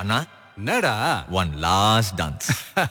அண்ணா என்னடா one last dance.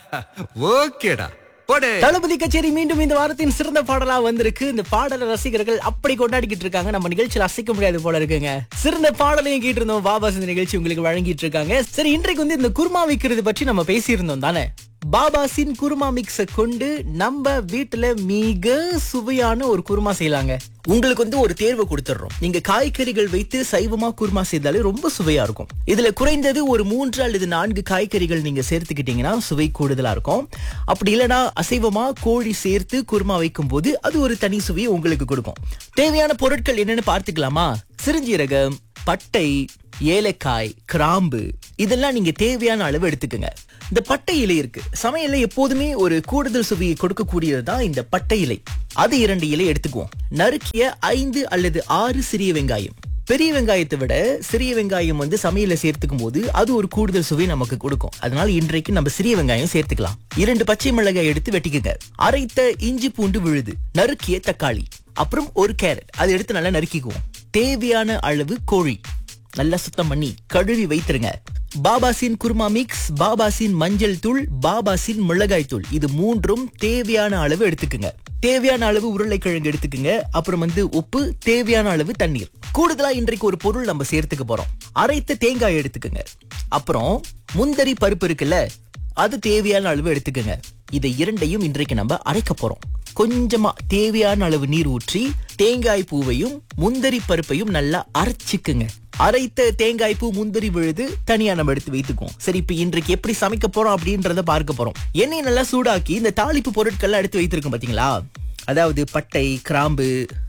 ஓகேடா போடு. தளபதி கச்சேரி மீண்டும் இந்த வாரத்தின் சிறந்த பாடலா வந்திருக்கு. இந்த பாடல ரசிகர்கள் அப்படி கொண்டாடிக்கிட்டு இருக்காங்க. நம்ம நிகழ்ச்சியில் அசைக்க முடியாது போல இருக்குங்க. சிறந்த பாடலையும் கேட்டு இருந்தோம். பாபாஸ் இந்த நிகழ்ச்சி உங்களுக்கு வழங்கிட்டு இருக்காங்க. சரி, இன்றைக்கு வந்து இந்த குருமா வைக்கிறது பற்றி நம்ம பேசியிருந்தோம் தானே. பாபாஸின் குருமா மிக்ஸ கொண்டு நம்ம வீட்டுல மிக சுவையான ஒரு குருமா செய்யலாங்க. உங்களுக்கு வந்து ஒரு தேர்வு கொடுத்துடுறோம். நீங்க காய்கறிகள் வைத்து சைவமா குருமா செய்தாலே ரொம்ப சுவையா இருக்கும். இதுல குறைந்தது ஒரு 3 அல்லது 4 காய்கறிகள் நீங்க சேர்த்துக்கிட்டீங்கன்னா சுவை கூடுதலா இருக்கும். அப்படி இல்லைன்னா அசைவமா கோழி சேர்த்து குருமா வைக்கும் போது அது ஒரு தனி சுவையை உங்களுக்கு கொடுக்கும். தேவையான பொருட்கள் என்னன்னு பார்த்துக்கலாமா? சிறுஞ்சீரகம், பட்டை, ஏலக்காய், கிராம்பு இதெல்லாம் நீங்க தேவையான அளவு எடுத்துக்கங்க. இந்த பட்டை இலை இருக்கு, சமையல்ல எப்போதுமே ஒரு கூடுதல் சுவையை கொடுக்கக்கூடியதுதான் இந்த பட்டை இலை. அது 2 இலை எடுத்துக்குவோம். நறுக்கிய 5 அல்லது 6 சிறிய வெங்காயம். பெரிய வெங்காயத்தை விட சிறிய வெங்காயம் வந்து சமையல சேர்த்துக்கும் போது அது ஒரு கூடுதல் சுவை நமக்கு கொடுக்கும். அதனால இன்றைக்கு நம்ம சிறிய வெங்காயம் சேர்த்துக்கலாம். 2 பச்சை மிளகாய் எடுத்து வெட்டிக்கங்க. அரைத்த இஞ்சி பூண்டு விழுது, நறுக்கிய தக்காளி, அப்புறம் ஒரு கேரட் அதை எடுத்து நல்லா நறுக்கிக்குவோம். தேவையான அளவு கோழி நல்லா சுத்தம் பண்ணி கழுவி வைத்திருங்க. பாபாஸின் குருமா மிக்ஸ், பாபாஸின் மஞ்சள் தூள், பாபாஸின் மிளகாய் தூள், இது 3ம் தேவையான அளவு எடுத்துக்குங்க. தேவையான அளவு உருளைக்கிழங்கு எடுத்துக்குங்க. அப்புறம் வந்து உப்பு, தேவையான அளவு தண்ணீர். கூடுதலா இன்றைக்கு ஒரு பொருள் நம்ம சேர்த்துக்க போறோம். அரைத்த தேங்காய் எடுத்துக்குங்க. அப்புறம் முந்தரி பருப்பு இருக்குல்ல, அது தேவையான அளவு எடுத்துக்குங்க. இதை 2ஐயும் இன்றைக்கு நம்ம அரைக்க போறோம். கொஞ்சமா தேவையான அளவு நீர் ஊற்றி தேங்காய் பூவையும் முந்தரி பருப்பையும் நல்லா அரைச்சிக்குங்க. அரைத்த தேங்காய் பூ, முந்திரி விழுது தனியா நம்ம எடுத்து வைத்துக்குவோம். சரி, இப்ப இன்றைக்கு எப்படி சமைக்க போறோம் அப்படின்றத பார்க்க போறோம். எண்ணெய் நல்லா சூடாக்கி இந்த தாளிப்பு பொருட்கள் எடுத்து வைத்திருக்கோம் பாத்தீங்களா? அதாவது பட்டை, கிராம்பு,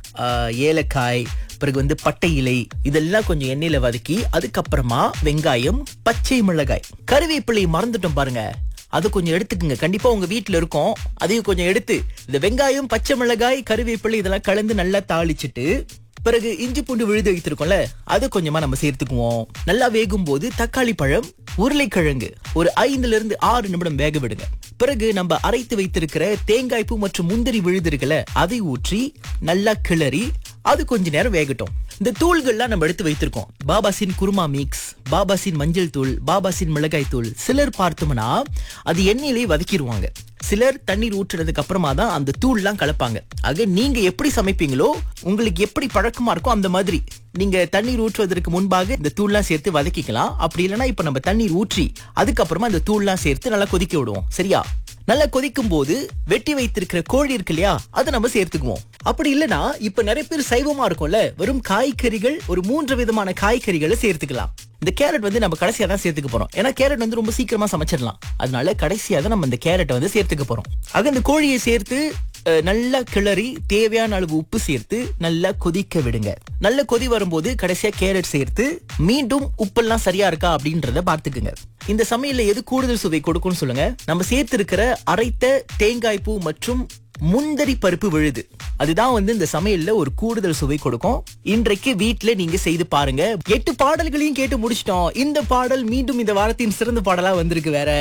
ஏலக்காய், பிறகு வந்து பட்டை இலை, இதெல்லாம் கொஞ்சம் எண்ணெயில வதக்கி அதுக்கப்புறமா வெங்காயம், பச்சை மிளகாய், கருவேப்பிலை மறந்துட்டோம் பாருங்க, அது கொஞ்சம் எடுத்துக்குங்க. கண்டிப்பா உங்க வீட்டுல இருக்கும். அதையும் கொஞ்சம் எடுத்து இந்த வெங்காயம், பச்சை மிளகாய், கருவேப்பிலை இதெல்லாம் கலந்து நல்லா தாளிச்சிட்டு பிறகு இஞ்சி பூண்டு விழுது வைத்திருக்கோம்ல, அது கொஞ்சமா நம்ம சேர்த்துக்குவோம். நல்லா வேகும் போது தக்காளி பழம், உருளைக்கிழங்கு ஒரு 5 இருந்து 6 நிமிடம் வேக விடுங்க. பிறகு நம்ம அரைத்து வைத்திருக்கிற தேங்காய் பூ மற்றும் முந்திரி விழுது இருக்குல்ல, அதை ஊற்றி நல்லா கிளறி அது கொஞ்ச நேரம் வேகட்டும். இந்த தூள்கள்லாம் நம்ம எடுத்து வைத்திருக்கோம். பாபாஸின் குருமா மிக்ஸ், பாபாஸின் மஞ்சள் தூள், பாபாஸின் மிளகாய் தூள். சிலர் பார்த்தோம்னா அது எண்ணெயிலேயே வதக்கிடுவாங்க. சிலர் தண்ணீர் ஊற்றுறதுக்கு அப்புறமா தான் அந்த தூள்லாம் கலப்பாங்க. ஆக நீங்க எப்படி சமைப்பீங்களோ, உங்களுக்கு எப்படி பழக்கமா இருக்கோ அந்த மாதிரி நீங்க தண்ணீர் ஊற்றுவதற்கு முன்பாக இந்த தூள்லாம் சேர்த்து வதக்கிக்கலாம். அப்படி இல்லைன்னா இப்ப நம்ம தண்ணீர் ஊற்றி அதுக்கப்புறமா இந்த தூள்லாம் சேர்த்து நல்லா கொதிக்க விடுவோம். சரியா? நல்லா கொதிக்கும் போது வெட்டி வைத்திருக்கிற கோழி இருக்கு இல்லையா, அதை நம்ம சேர்த்துக்குவோம். அப்படி இல்லைன்னா இப்ப நிறைய பேர் சைவமா இருக்கும்ல, வெறும் காய்கறிகள் ஒரு 3 விதமான காய்கறிகளை சேர்த்துக்கலாம். இந்த கேரட் வந்து நம்ம கடைசியா தான் சேர்த்துக்க போறோம். ஏன்னா கேரட் வந்து ரொம்ப சீக்கிரமா சமைச்சிடலாம். அதனால கடைசியா தான் நம்ம இந்த கேரட்டை வந்து சேர்த்துக்க போறோம். ஆக இந்த கோழியை சேர்த்து நல்லா கிளறி தேவையான அளவு உப்பு சேர்த்து நல்லா கொதிக்க விடுங்க. நல்ல கொதி வரும்போது கடைசியா கேரட் சேர்த்து மீண்டும் உப்பெல்லாம் சரியா இருக்கா அப்படின்றத பார்த்துக்குங்க. இந்த சமையல்ல எது கூடுதல் சுவை கொடுக்கும்னு சொல்லுங்க. நம்ம சேர்த்து இருக்கிற அரைத்த தேங்காய் பூ மற்றும் முந்தரி பருப்பு விழுது, அதுதான் வந்து இந்த சமையல்ல ஒரு கூடுதல் சுவை கொடுக்கும். இன்றைக்கு வீட்டுல நீங்க செய்து பாருங்க. 8 பாடல்களையும் கேட்டு முடிச்சிட்டோம். இந்த பாடல் மீண்டும் இந்த வாரத்தின் சிறந்த பாடலா வந்திருக்கு. வேற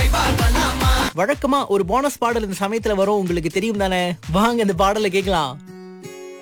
வழக்கமா ஒரு போனஸ் பாடல் இந்த சமயத்துல வரும், உங்களுக்கு தெரியும் தானே? வாங்க இந்த பாடலை கேட்கலாம்.